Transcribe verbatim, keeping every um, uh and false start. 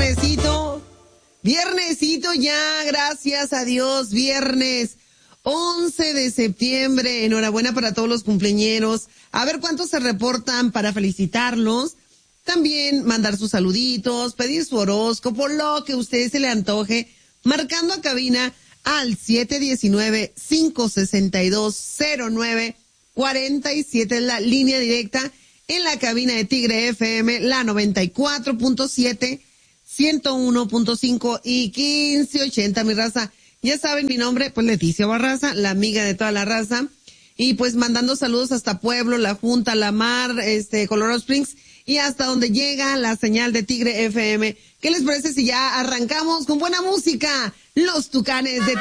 viernesito. Viernesito ya, gracias a Dios, viernes once de septiembre. Enhorabuena para todos los cumpleañeros. A ver cuántos se reportan para felicitarlos. También mandar sus saluditos, pedir su horóscopo, lo que a usted se le antoje, marcando a cabina al siete uno nueve, cinco seis dos, cero nueve cuatro siete, es la línea directa en la cabina de Tigre F M, la noventa y cuatro punto siete, ciento uno punto cinco y quince ochenta, mi raza. Ya saben mi nombre, pues Leticia Barraza, la amiga de toda la raza. Y pues mandando saludos hasta Pueblo, La Junta, La Mar, este, Colorado Springs y hasta donde llega la señal de Tigre F M. ¿Qué les parece si ya arrancamos con buena música? Los Tucanes de